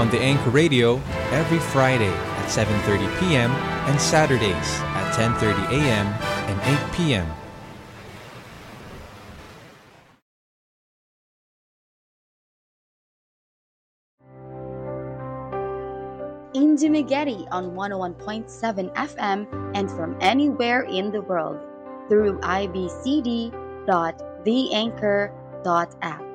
on the Anchor Radio every Friday at 7:30 p.m. and Saturdays at 10:30 a.m. and 8 p.m. In Dumaguete on 101.7 FM and from anywhere in the world through ibcd.theanchor.app.